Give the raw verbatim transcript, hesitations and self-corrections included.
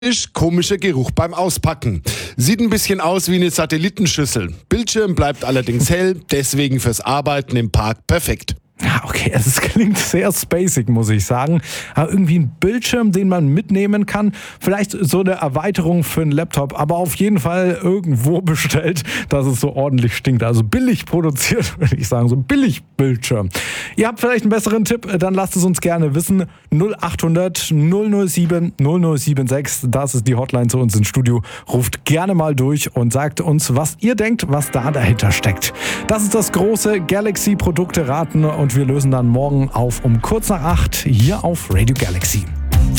Komischer Geruch beim Auspacken. Sieht ein bisschen aus wie eine Satellitenschüssel. Bildschirm bleibt allerdings hell, deswegen fürs Arbeiten im Park perfekt. Ja, okay, es klingt sehr spacig, muss ich sagen. Aber irgendwie ein Bildschirm, den man mitnehmen kann. Vielleicht so eine Erweiterung für einen Laptop, aber auf jeden Fall irgendwo bestellt, dass es so ordentlich stinkt. Also billig produziert, würde ich sagen, so ein billig Bildschirm. Ihr habt vielleicht einen besseren Tipp, dann lasst es uns gerne wissen. null acht hundert null null sieben null null sieben sechs, das ist die Hotline zu uns ins Studio. Ruft gerne mal durch und sagt uns, was ihr denkt, was da dahinter steckt. Das ist das große Galaxy Produkte raten und wir lösen dann morgen auf um kurz nach acht hier auf Radio Galaxy.